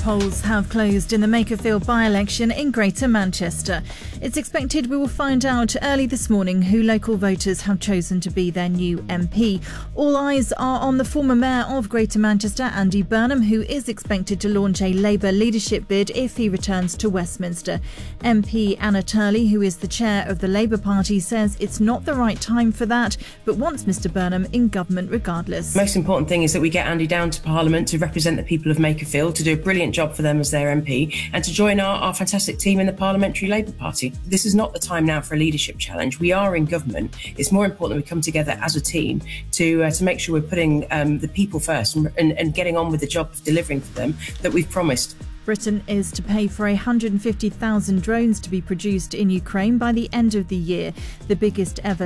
polls have closed in the Makerfield by-election in Greater Manchester. It's expected we will find out early this morning who local voters have chosen to be their new MP. All eyes are on the former Mayor of Greater Manchester, Andy Burnham, who is expected to launch a Labour leadership bid if he returns to Westminster. MP Anna Turley, who is the chair of the Labour Party, says it's not the right time for that, but wants Mr Burnham in government regardless. The most important thing is that we get Andy down to Parliament to represent the people of Makerfield, to do a brilliant job for them as their MP, and to join our fantastic team in the Parliamentary Labour Party. This is not the time now for a leadership challenge. We are in government. It's more important that we come together as a team to make sure we're putting the people first and getting on with the job of delivering for them that we've promised. Britain is to pay for 150,000 drones to be produced in Ukraine by the end of the year. The biggest ever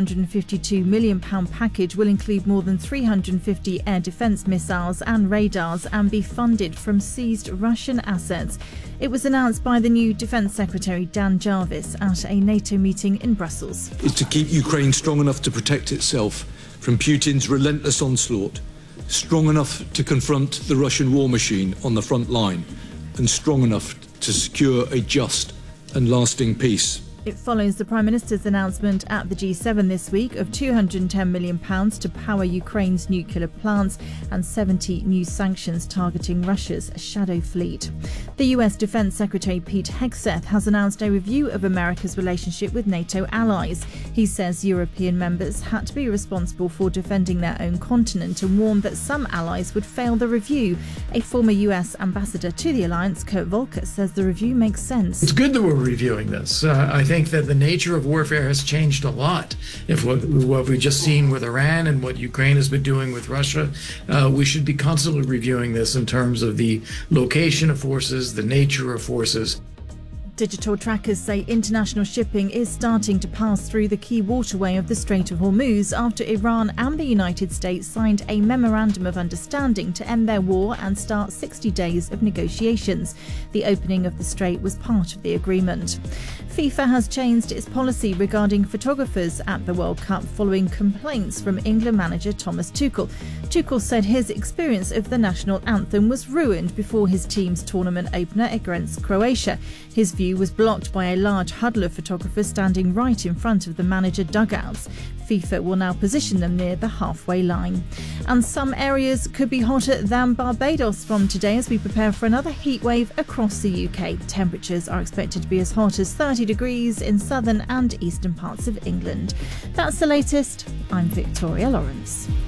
£752 million package will include more than 350 air defence missiles and radars and be funded from seized Russian assets. It was announced by the new Defence Secretary Dan Jarvis at a NATO meeting in Brussels. It's to keep Ukraine strong enough to protect itself from Putin's relentless onslaught, strong enough to confront the Russian war machine on the front line, and strong enough to secure a just and lasting peace. It follows the Prime Minister's announcement at the G7 this week of £210 million to power Ukraine's nuclear plants and 70 new sanctions targeting Russia's shadow fleet. The US Defence Secretary Pete Hegseth has announced a review of America's relationship with NATO allies. He says European members had to be responsible for defending their own continent and warned that some allies would fail the review. A former US ambassador to the alliance, Kurt Volker, says the review makes sense. It's good that we're reviewing this. I think that the nature of warfare has changed a lot. If what we've just seen with Iran and what Ukraine has been doing with Russia, we should be constantly reviewing this in terms of the location of forces, the nature of forces. Digital trackers say international shipping is starting to pass through the key waterway of the Strait of Hormuz after Iran and the United States signed a memorandum of understanding to end their war and start 60 days of negotiations. The opening of the strait was part of the agreement. FIFA has changed its policy regarding photographers at the World Cup following complaints from England manager Thomas Tuchel. Tuchel said his experience of the national anthem was ruined before his team's tournament opener against Croatia. His view was blocked by a large huddle of photographers standing right in front of the manager dugouts. FIFA will now position them near the halfway line. And some areas could be hotter than Barbados from today as we prepare for another heat wave across the UK. Temperatures are expected to be as hot as 30 degrees in southern and eastern parts of England. That's the latest. I'm Victoria Lawrence.